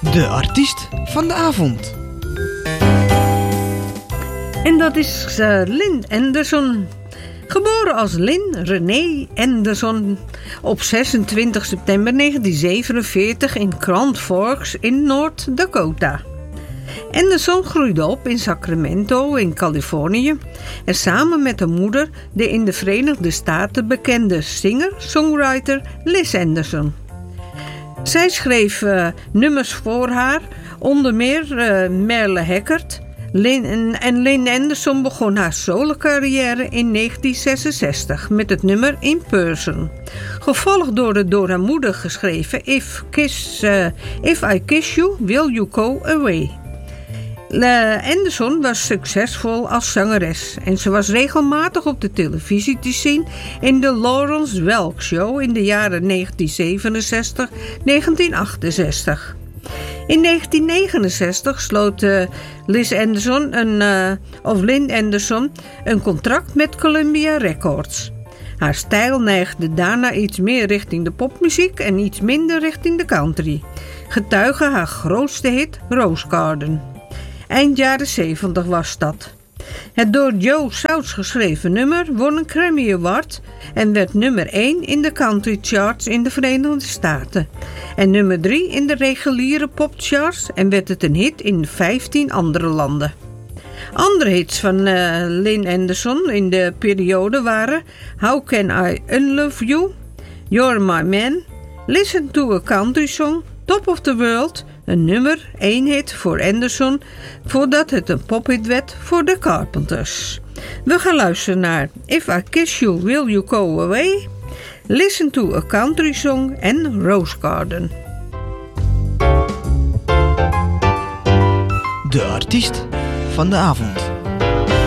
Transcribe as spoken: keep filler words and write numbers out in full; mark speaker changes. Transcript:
Speaker 1: De artiest van de avond.
Speaker 2: En dat is uh, Lynn Anderson. Geboren als Lynn Renee Anderson op zesentwintig september negentien zevenenveertig in Grand Forks in North Dakota. Anderson groeide op in Sacramento in Californië en samen met haar moeder de in de Verenigde Staten bekende singer-songwriter Liz Anderson. Zij schreef uh, nummers voor haar, onder meer uh, Merle Haggard. Lynn, en, en Lynn Anderson begon haar solo-carrière in negentien zesenzestig met het nummer In Person. Gevolgd door de door haar moeder geschreven If, Kiss, uh, If I Kiss You, Will You Go Away. Uh, Anderson was succesvol als zangeres en ze was regelmatig op de televisie te zien in de Lawrence Welk Show in de jaren negentien zevenenzestig tot negentien achtenzestig. In negentien negenenzestig sloot uh, Liz Anderson een, uh, of Lynn Anderson een contract met Columbia Records. Haar stijl neigde daarna iets meer richting de popmuziek en iets minder richting de country. Getuige haar grootste hit Rose Garden. Eind jaren zeventig was dat. Het door Joe South geschreven nummer won een Grammy Award en werd nummer één in de country charts in de Verenigde Staten. En nummer drie in de reguliere popcharts en werd het een hit in vijftien andere landen. Andere hits van uh, Lynn Anderson in de periode waren How Can I Unlove You, You're My Man, Listen to a Country Song, Top of the World, een nummer één hit voor Anderson voordat het een pophit werd voor de Carpenters. We gaan luisteren naar If I Kiss You, Will You Go Away, Listen to a Country Song en Rose Garden.
Speaker 1: De artiest van de avond.